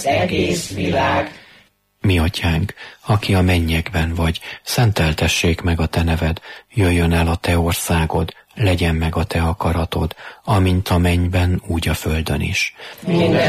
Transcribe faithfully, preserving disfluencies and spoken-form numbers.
az egész világ. Mi atyánk, aki a mennyekben vagy, szenteltessék meg a te neved, jöjjön el a te országod, legyen meg a te akaratod, amint a mennyben, úgy a földön is. Minden